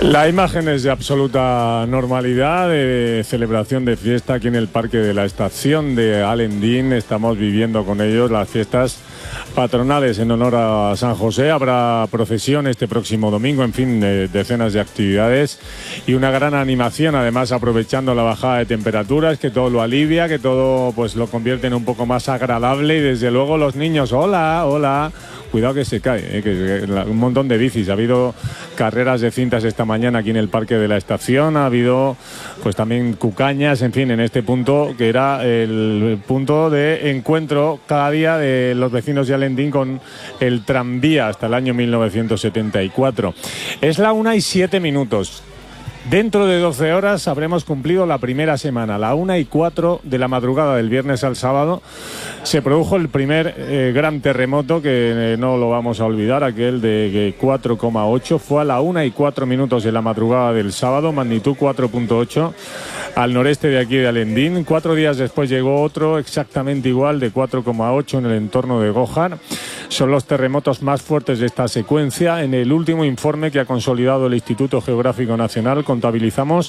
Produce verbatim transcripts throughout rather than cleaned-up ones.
La imagen es de absoluta normalidad, de celebración de fiesta aquí en el Parque de la Estación de Alendín. Estamos viviendo con ellos las fiestas patronales en honor a San José. Habrá procesión este próximo domingo, en fin, eh, decenas de actividades y una gran animación, además aprovechando la bajada de temperaturas, que todo lo alivia, que todo pues lo convierte en un poco más agradable, y desde luego los niños, hola, hola. Cuidado que se cae, eh, que, que un montón de bicis. Ha habido carreras de cintas esta mañana aquí en el Parque de la Estación. Ha habido pues también cucañas, en fin, en este punto que era el punto de encuentro cada día de los vecinos de Alendín con el tranvía hasta el año mil novecientos setenta y cuatro. Es la una y siete minutos. Dentro de doce horas habremos cumplido la primera semana. A la una y cuatro de la madrugada del viernes al sábado se produjo el primer eh, gran terremoto, que eh, no lo vamos a olvidar, aquel de cuatro coma ocho. Fue a la una y cuatro minutos de la madrugada del sábado, magnitud cuatro punto ocho, al noreste de aquí de Alendín. Cuatro días después llegó otro exactamente igual, de cuatro coma ocho, en el entorno de Gójar. Son los terremotos más fuertes de esta secuencia. En el último informe que ha consolidado el Instituto Geográfico Nacional contabilizamos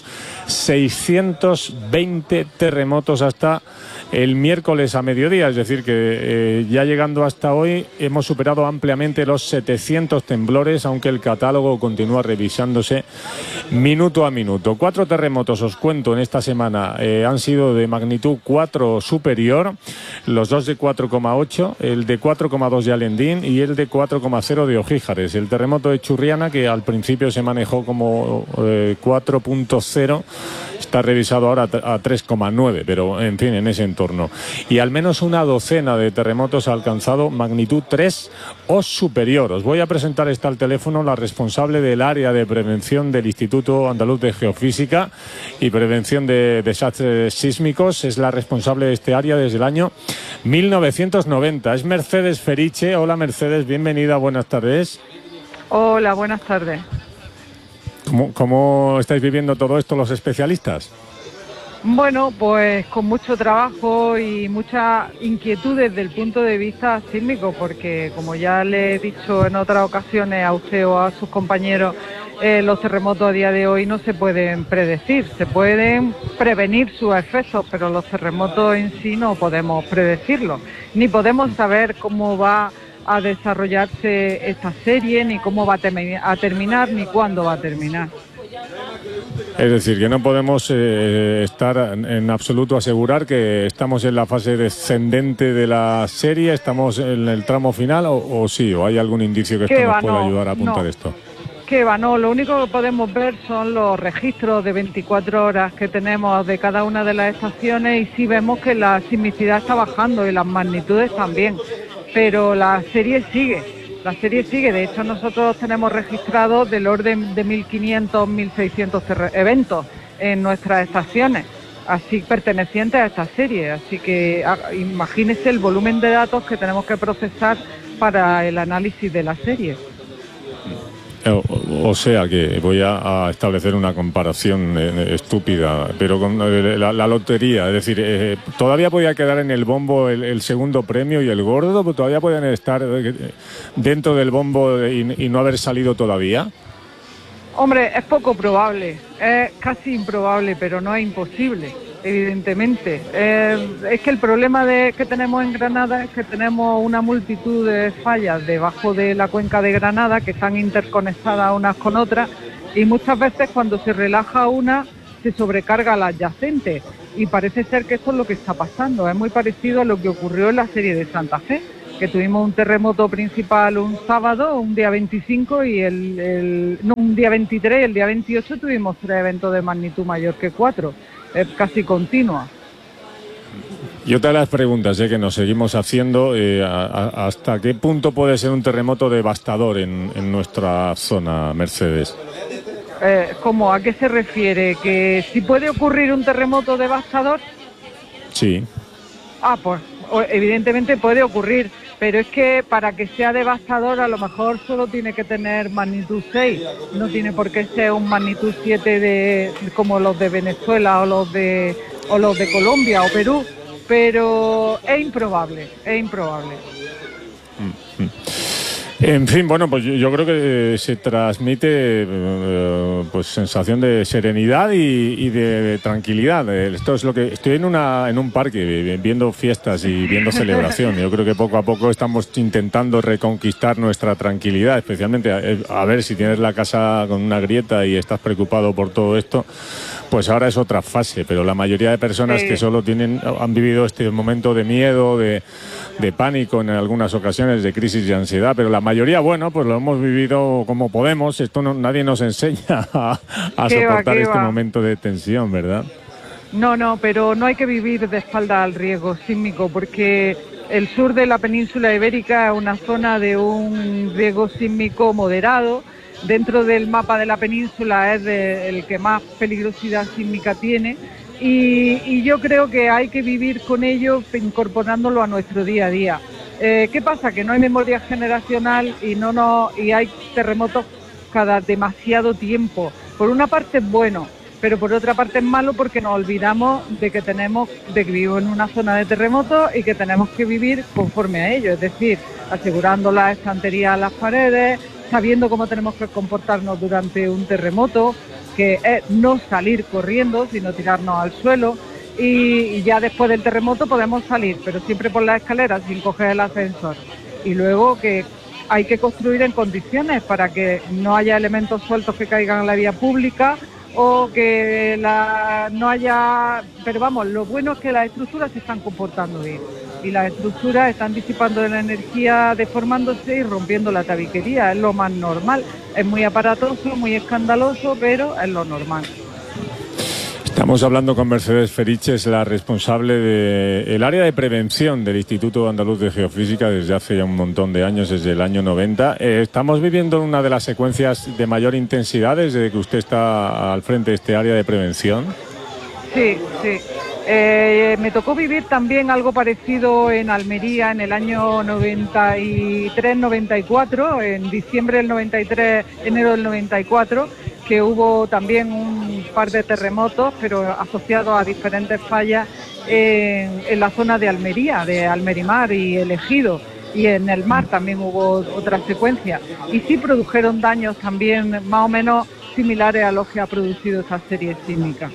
seiscientos veinte terremotos hasta el miércoles a mediodía, es decir que eh, ya llegando hasta hoy hemos superado ampliamente los setecientos temblores, aunque el catálogo continúa revisándose minuto a minuto. Cuatro terremotos, os cuento, en esta semana eh, han sido de magnitud cuatro superior, los dos de cuatro coma ocho, el de cuatro coma dos de Alendín y el de cuatro coma cero de Ojíjares. El terremoto de Churriana, que al principio se manejó como eh, cuatro punto cero, está revisado ahora a tres coma nueve, pero en fin, en ese entorno. Y al menos una docena de terremotos ha alcanzado magnitud tres o superior. Os voy a presentar, está al teléfono, la responsable del área de prevención del Instituto Andaluz de Geofísica y Prevención de Desastres Sísmicos. Es la responsable de este área desde el año mil novecientos noventa. Es Mercedes Feriche. Hola Mercedes, bienvenida, buenas tardes. Hola, buenas tardes. ¿Cómo, ¿Cómo estáis viviendo todo esto los especialistas? Bueno, pues con mucho trabajo y mucha inquietud desde el punto de vista sísmico, porque como ya le he dicho en otras ocasiones a usted o a sus compañeros, eh, los terremotos a día de hoy no se pueden predecir, se pueden prevenir sus efectos, pero los terremotos en sí no podemos predecirlos, ni podemos saber cómo va a desarrollarse esta serie, ni cómo va a, termi- a terminar, ni cuándo va a terminar. Es decir, que no podemos eh, estar en absoluto asegurar que estamos en la fase descendente de la serie, estamos en el tramo final, o, o sí, o hay algún indicio que esto nos va, pueda no, ayudar a apuntar no. esto. Que va, no, lo único que podemos ver son los registros de veinticuatro horas que tenemos de cada una de las estaciones, y sí vemos que la sismicidad está bajando y las magnitudes también, pero la serie sigue, la serie sigue. De hecho, nosotros tenemos registrados del orden de mil quinientos, mil seiscientos eventos en nuestras estaciones, así pertenecientes a esta serie, así que a, imagínese el volumen de datos que tenemos que procesar para el análisis de la serie. O, o sea que voy a, a establecer una comparación eh, estúpida, pero con eh, la, la lotería, es decir, eh, todavía podía quedar en el bombo el, el segundo premio y el gordo, pero todavía pueden estar eh, dentro del bombo y, y no haber salido todavía. Hombre, es poco probable, es casi improbable, pero no es imposible, evidentemente. Eh, es que el problema de, que tenemos en Granada es que tenemos una multitud de fallas debajo de la cuenca de Granada que están interconectadas unas con otras, y muchas veces cuando se relaja una se sobrecarga la adyacente, y parece ser que esto es lo que está pasando. Es muy parecido a lo que ocurrió en la serie de Santa Fe, que tuvimos un terremoto principal un sábado, un día veinticinco, y el, el no, un día veintitrés, y el día veintiocho tuvimos tres eventos de magnitud mayor que cuatro. Es casi continua. Y otra de las preguntas eh, que nos seguimos haciendo, eh, a, a, ¿hasta qué punto puede ser un terremoto devastador en, en nuestra zona, Mercedes? Eh, ¿Cómo? ¿A qué se refiere? ¿Que si puede ocurrir un terremoto devastador? Sí. Ah, pues evidentemente puede ocurrir, pero es que para que sea devastador a lo mejor solo tiene que tener magnitud seis, no tiene por qué ser un magnitud siete de, como los de Venezuela o los de, o los de Colombia o Perú, pero es improbable, es improbable. Mm-hmm. En fin, bueno, pues yo, yo creo que se transmite eh, pues sensación de serenidad y, y de, de tranquilidad. Esto es lo que estoy en una en un parque viendo fiestas y viendo celebración. Yo creo que poco a poco estamos intentando reconquistar nuestra tranquilidad, especialmente a, a ver si tienes la casa con una grieta y estás preocupado por todo esto. Pues ahora es otra fase, pero la mayoría de personas sí. que solo tienen han vivido este momento de miedo, de, de pánico en algunas ocasiones, de crisis de ansiedad, pero la mayoría, bueno, pues lo hemos vivido como podemos. Esto no, nadie nos enseña a, a soportar va, este va. momento de tensión, ¿verdad? No, no, pero no hay que vivir de espalda al riesgo sísmico, porque el sur de la península ibérica es una zona de un riesgo sísmico moderado. Dentro del mapa de la península es de, el que más peligrosidad sísmica tiene y, y yo creo que hay que vivir con ello incorporándolo a nuestro día a día. Eh, ¿Qué pasa? Que no hay memoria generacional y, no, no, y hay terremotos cada demasiado tiempo. Por una parte es bueno, pero por otra parte es malo porque nos olvidamos de que tenemos, de que vivimos en una zona de terremotos y que tenemos que vivir conforme a ello, es decir, asegurando la estantería a las paredes, sabiendo cómo tenemos que comportarnos durante un terremoto, que es no salir corriendo, sino tirarnos al suelo, y, y ya después del terremoto podemos salir, pero siempre por las escaleras, sin coger el ascensor. Y luego que hay que construir en condiciones para que no haya elementos sueltos que caigan en la vía pública o que la, no haya... Pero vamos, lo bueno es que las estructuras se están comportando bien y las estructuras están disipando la energía, deformándose y rompiendo la tabiquería. Es lo más normal. Es muy aparatoso, muy escandaloso, pero es lo normal. Estamos hablando con Mercedes Feriches, la responsable del área de prevención del Instituto Andaluz de Geofísica desde hace ya un montón de años, desde el año noventa. Eh, estamos viviendo una de las secuencias de mayor intensidad desde que usted está al frente de este área de prevención. Sí, sí. Eh, me tocó vivir también algo parecido en Almería en el año noventa y tres noventa y cuatro, en diciembre del noventa y tres, enero del noventa y cuatro, que hubo también un par de terremotos, pero asociados a diferentes fallas en, en la zona de Almería, de Almerimar y El Ejido, y en el mar también hubo otra secuencia. Y sí produjeron daños también más o menos similares a los que ha producido esta serie sísmica.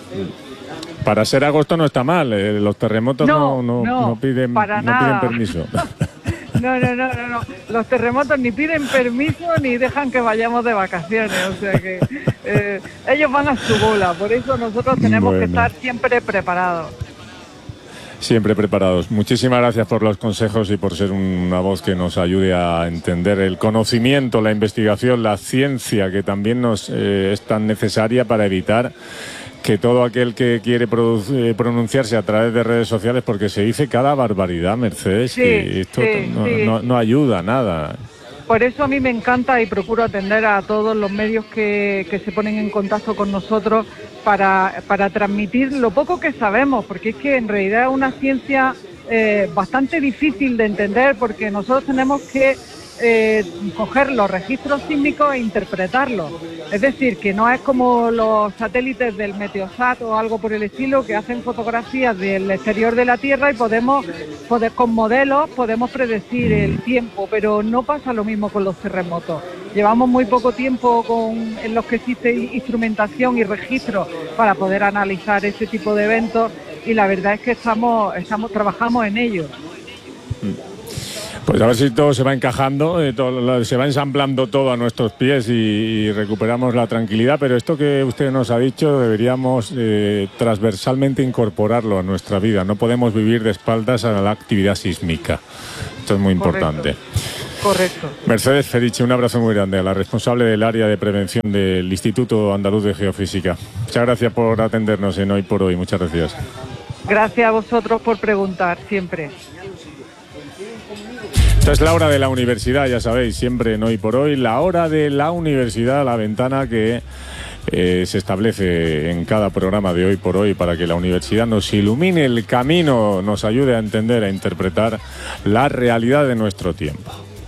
Para ser agosto no está mal, eh, los terremotos no, no, no, no, piden, para no nada. piden permiso. No, no, no, no, no, los terremotos ni piden permiso ni dejan que vayamos de vacaciones, o sea que eh, ellos van a su bola, por eso nosotros tenemos bueno. que estar siempre preparados. Siempre preparados. Muchísimas gracias por los consejos y por ser una voz que nos ayude a entender el conocimiento, la investigación, la ciencia, que también nos eh, es tan necesaria para evitar que todo aquel que quiere pronunciarse a través de redes sociales, porque se dice cada barbaridad, Mercedes, sí, que esto sí, no, sí. No, no ayuda a nada. Por eso a mí me encanta y procuro atender a todos los medios que, que se ponen en contacto con nosotros para, para transmitir lo poco que sabemos, porque es que en realidad es una ciencia eh, bastante difícil de entender, porque nosotros tenemos que Eh, coger los registros sísmicos e interpretarlos. Es decir, que no es como los satélites del Meteosat o algo por el estilo, que hacen fotografías del exterior de la Tierra y podemos, poder, con modelos podemos predecir el tiempo, pero no pasa lo mismo con los terremotos. Llevamos muy poco tiempo con, en los que existe instrumentación y registro para poder analizar ese tipo de eventos, y la verdad es que estamos, estamos trabajamos en ello. Pues a ver si todo se va encajando, eh, todo, se va ensamblando todo a nuestros pies y, y recuperamos la tranquilidad, pero esto que usted nos ha dicho deberíamos eh, transversalmente incorporarlo a nuestra vida. No podemos vivir de espaldas a la actividad sísmica. Esto es muy importante. Correcto. Mercedes Feriche, un abrazo muy grande a la responsable del área de prevención del Instituto Andaluz de Geofísica. Muchas gracias por atendernos en Hoy por Hoy. Muchas gracias. Gracias a vosotros por preguntar, siempre. Esta es la hora de la universidad, ya sabéis, siempre en Hoy por Hoy, la hora de la universidad, la ventana que eh, se establece en cada programa de Hoy por Hoy para que la universidad nos ilumine el camino, nos ayude a entender, a interpretar la realidad de nuestro tiempo.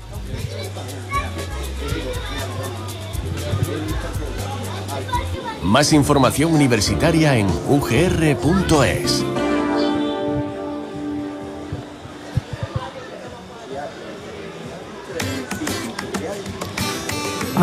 Más información universitaria en u g r punto es.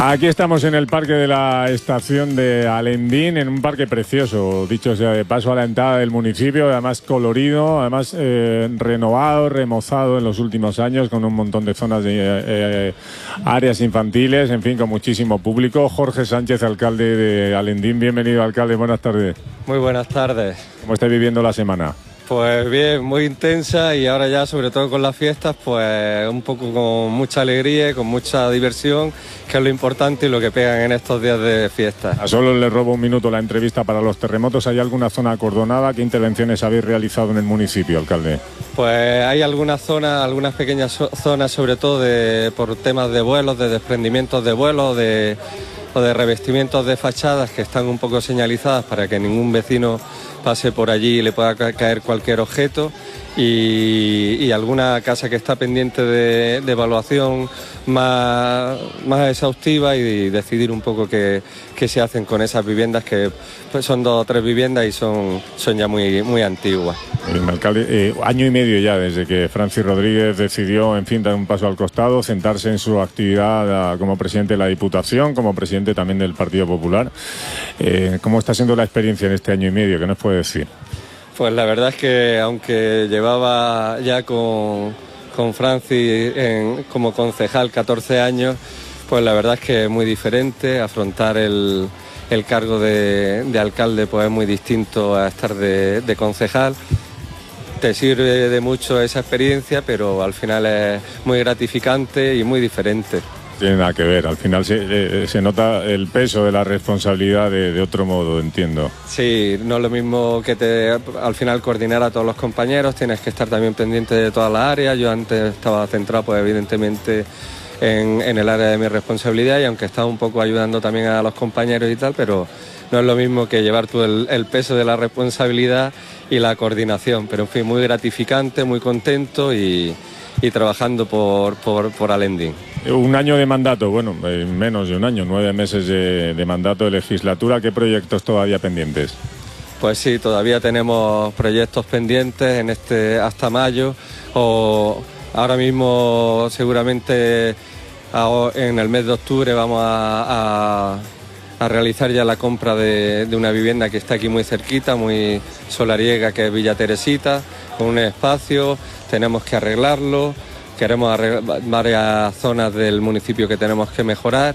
Aquí estamos en el parque de la estación de Alendín, en un parque precioso, dicho sea de paso, a la entrada del municipio, además colorido, además eh, renovado, remozado en los últimos años, con un montón de zonas de eh, áreas infantiles, en fin, con muchísimo público. Jorge Sánchez, alcalde de Alendín, bienvenido, alcalde, buenas tardes. Muy buenas tardes. ¿Cómo estáis viviendo la semana? Pues bien, muy intensa, y ahora ya sobre todo con las fiestas, pues un poco con mucha alegría y con mucha diversión, que es lo importante y lo que pegan en estos días de fiesta. A solo le robo un minuto la entrevista para los terremotos. ¿Hay alguna zona acordonada? ¿Qué intervenciones habéis realizado en el municipio, alcalde? Pues hay algunas zonas, algunas pequeñas zonas, sobre todo de, por temas de vuelos, de desprendimientos de vuelos, de... o de revestimientos de fachadas que están un poco señalizadas para que ningún vecino pase por allí y le pueda caer cualquier objeto, y, y alguna casa que está pendiente de, de evaluación más, más exhaustiva, y decidir un poco qué, qué se hacen con esas viviendas, que pues son dos o tres viviendas y son, son ya muy, muy antiguas. El alcalde, eh, año y medio ya desde que Francis Rodríguez decidió, en fin, dar un paso al costado, sentarse en su actividad como presidente de la Diputación, como presidente también del Partido Popular. Eh, ¿Cómo está siendo la experiencia en este año y medio? ¿Qué nos puede decir? Pues la verdad es que aunque llevaba ya con, con Francis en, como concejal catorce años, pues la verdad es que es muy diferente. Afrontar el, el cargo de, de alcalde pues es muy distinto a estar de, de concejal. Te sirve de mucho esa experiencia, pero al final es muy gratificante y muy diferente. Tiene nada que ver, al final se, eh, se nota el peso de la responsabilidad de, de otro modo, entiendo. Sí, no es lo mismo que te, al final coordinar a todos los compañeros, tienes que estar también pendiente de todas las áreas. Yo antes estaba centrado pues evidentemente en, en el área de mi responsabilidad, y aunque estaba un poco ayudando también a los compañeros y tal, pero no es lo mismo que llevar tú el, el peso de la responsabilidad y la coordinación. Pero en fin, muy gratificante, muy contento y, y trabajando por, por, por Alendín. Un año de mandato, bueno, eh, menos de un año, nueve meses de, de mandato de legislatura. ¿Qué proyectos todavía pendientes? Pues sí, todavía tenemos proyectos pendientes en este hasta mayo, o ahora mismo seguramente en el mes de octubre vamos a, a, a realizar ya la compra de, de una vivienda que está aquí muy cerquita, muy solariega, que es Villa Teresita, con un espacio. Tenemos que arreglarlo. Queremos arreglar varias zonas del municipio que tenemos que mejorar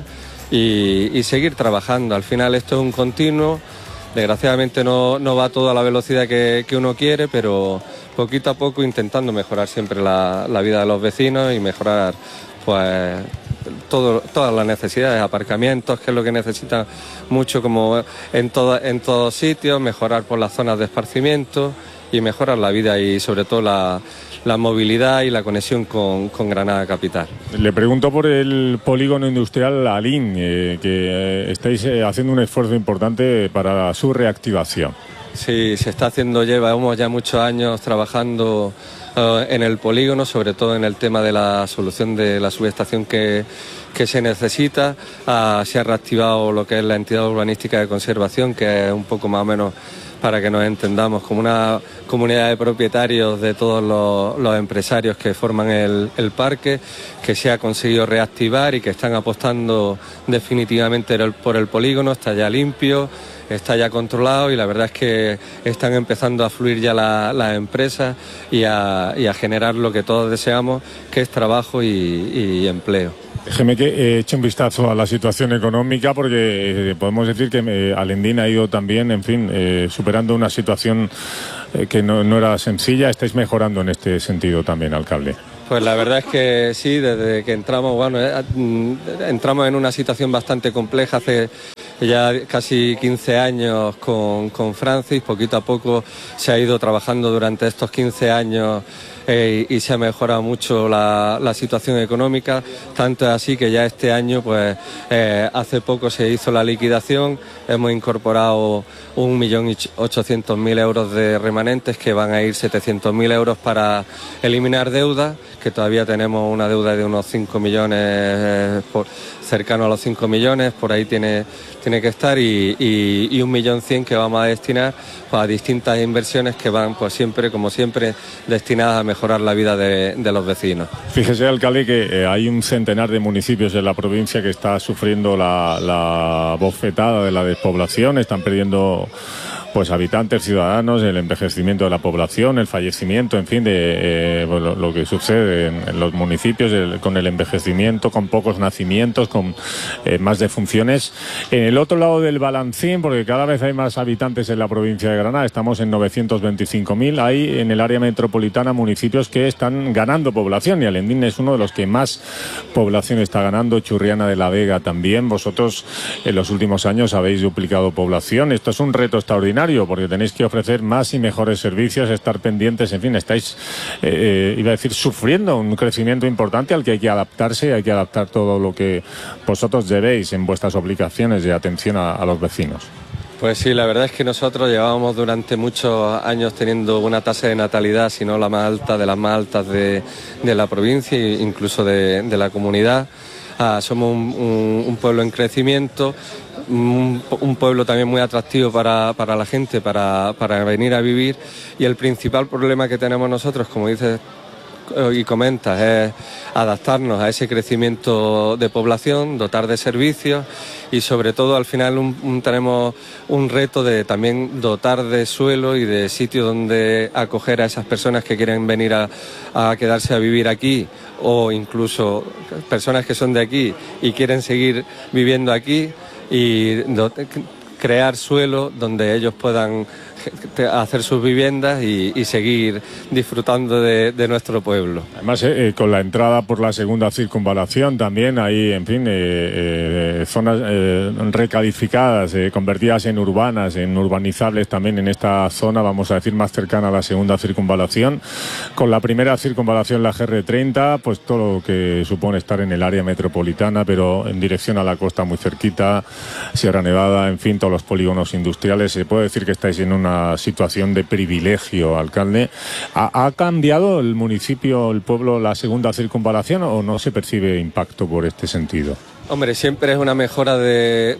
y, y seguir trabajando. Al final esto es un continuo. Desgraciadamente no, no va todo a la velocidad que, que uno quiere, pero poquito a poco intentando mejorar siempre la, la vida de los vecinos y mejorar pues todo, todas las necesidades, aparcamientos, que es lo que necesitan mucho como en, todo, en todos sitios, mejorar por las zonas de esparcimiento y mejorar la vida y sobre todo la... la movilidad y la conexión con, con Granada capital. Le pregunto por el polígono industrial Alín, eh, que eh, estáis eh, haciendo un esfuerzo importante para su reactivación. Sí, se está haciendo, llevamos ya muchos años trabajando uh, en el polígono, sobre todo en el tema de la solución de la subestación que, que se necesita. Uh, se ha reactivado lo que es la entidad urbanística de conservación, que es un poco más o menos, para que nos entendamos, como una comunidad de propietarios de todos los, los empresarios que forman el, el parque, que se ha conseguido reactivar y que están apostando definitivamente por el polígono. Está ya limpio, está ya controlado, y la verdad es que están empezando a fluir ya las la empresas y a, y a generar lo que todos deseamos, que es trabajo y, y empleo. Déjeme que eche un vistazo a la situación económica, porque eh, podemos decir que eh, Alendín ha ido también, en fin, eh, superando una situación eh, que no, no era sencilla. Estáis mejorando en este sentido también, alcalde. Pues la verdad es que sí, desde que entramos, bueno, eh, entramos en una situación bastante compleja hace ya casi quince años con, con Francis. Poquito a poco se ha ido trabajando durante estos quince años eh, y se ha mejorado mucho la, la situación económica, tanto es así que ya este año, pues eh, hace poco se hizo la liquidación, hemos incorporado un millón ochocientos mil euros de remanentes, que van a ir setecientos mil euros para eliminar deuda, que todavía tenemos una deuda de unos cinco millones, eh, por, cercano a los cinco millones, por ahí tiene, tiene que estar, y, y, y un millón cien que vamos a destinar pues, a distintas inversiones que van, pues siempre, como siempre, destinadas a mejorar mejorar la vida de, de los vecinos. Fíjese, alcalde, que eh, hay un centenar de municipios en la provincia que está sufriendo la, la bofetada de la despoblación, están perdiendo pues habitantes, ciudadanos, el envejecimiento de la población, el fallecimiento, en fin, de eh, lo, lo que sucede en, en los municipios el, con el envejecimiento, con pocos nacimientos, con eh, más defunciones. En el otro lado del balancín, porque cada vez hay más habitantes en la provincia de Granada, estamos en novecientos veinticinco mil, hay en el área metropolitana municipios que están ganando población, y Alendín es uno de los que más población está ganando, Churriana de la Vega también. Vosotros en los últimos años habéis duplicado población. Esto es un reto extraordinario, porque tenéis que ofrecer más y mejores servicios, estar pendientes, en fin, estáis, eh, iba a decir, sufriendo un crecimiento importante al que hay que adaptarse, y hay que adaptar todo lo que vosotros debéis en vuestras obligaciones de atención a, a los vecinos. Pues sí, la verdad es que nosotros llevábamos durante muchos años teniendo una tasa de natalidad, si no la más alta, de las más altas de, de la provincia e incluso de, de la comunidad. Ah, somos un, un, un pueblo en crecimiento, un, un pueblo también muy atractivo para, para la gente, para, para venir a vivir, y el principal problema que tenemos nosotros, como dices y comentas, es adaptarnos a ese crecimiento de población, dotar de servicios y sobre todo al final un, un, tenemos un reto de también dotar de suelo y de sitios donde acoger a esas personas que quieren venir a, a quedarse a vivir aquí, o incluso personas que son de aquí y quieren seguir viviendo aquí, y do, crear suelo donde ellos puedan hacer sus viviendas y, y seguir disfrutando de, de nuestro pueblo. Además, eh, con la entrada por la segunda circunvalación también hay, en fin, eh, eh, zonas eh, recalificadas, eh, convertidas en urbanas, en urbanizables también en esta zona, vamos a decir, más cercana a la segunda circunvalación. Con la primera circunvalación, la G R treinta, pues todo lo que supone estar en el área metropolitana, pero en dirección a la costa muy cerquita, Sierra Nevada, en fin, todos los polígonos industriales. Se puede decir que estáis en una situación de privilegio, alcalde. ¿Ha, ¿Ha cambiado el municipio, el pueblo, la segunda circunvalación, o no se percibe impacto por este sentido? Hombre, siempre es una mejora de,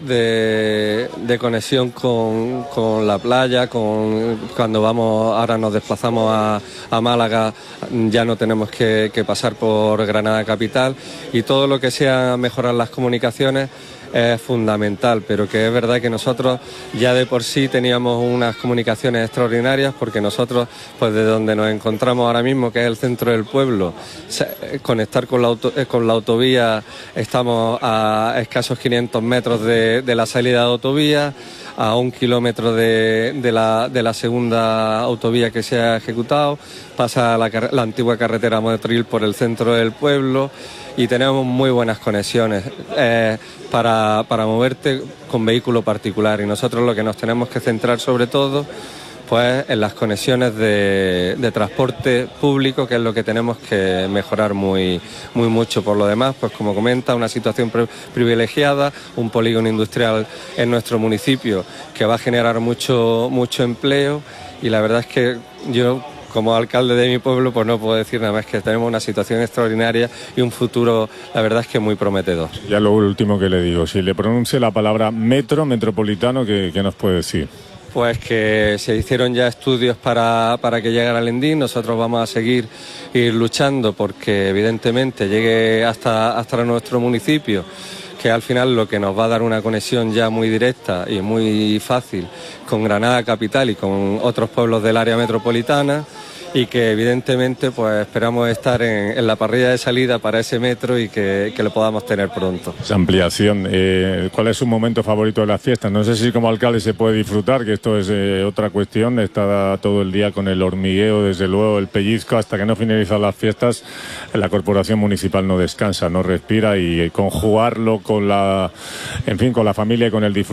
de, de conexión con, con la playa, con cuando vamos, ahora nos desplazamos a, a Málaga, ya no tenemos que, que pasar por Granada capital, y todo lo que sea mejorar las comunicaciones es fundamental, pero que es verdad que nosotros ya de por sí teníamos unas comunicaciones extraordinarias, porque nosotros, pues de donde nos encontramos ahora mismo, que es el centro del pueblo, conectar con la, auto, con la autovía, estamos a escasos quinientos metros de, de la salida de autovía, a un kilómetro de, de, la, de la segunda autovía que se ha ejecutado, pasa la, la antigua carretera Motril por el centro del pueblo, y tenemos muy buenas conexiones eh, para, para moverte con vehículo particular, y nosotros lo que nos tenemos que centrar sobre todo pues en las conexiones de, de transporte público, que es lo que tenemos que mejorar muy, muy mucho. Por lo demás, pues como comenta, una situación privilegiada, un polígono industrial en nuestro municipio que va a generar mucho, mucho empleo, y la verdad es que yo, como alcalde de mi pueblo, pues no puedo decir nada más que tenemos una situación extraordinaria y un futuro, la verdad es que muy prometedor. Ya lo último que le digo, si le pronuncie la palabra metro, metropolitano, ¿qué, qué nos puede decir? Pues que se hicieron ya estudios para, para que llegara a Alendín. Nosotros vamos a seguir ir luchando porque evidentemente llegue hasta, hasta nuestro municipio, que al final lo que nos va a dar una conexión ya muy directa y muy fácil con Granada capital y con otros pueblos del área metropolitana, y que evidentemente pues esperamos estar en, en la parrilla de salida para ese metro y que, que lo podamos tener pronto. Esa ampliación, eh, ¿cuál es su momento favorito de las fiestas? No sé si como alcalde se puede disfrutar, que esto es eh, otra cuestión, está todo el día con el hormigueo, desde luego el pellizco, hasta que no finalizan las fiestas, la corporación municipal no descansa, no respira, y conjugarlo con la, en fin, con la familia y con el disfrute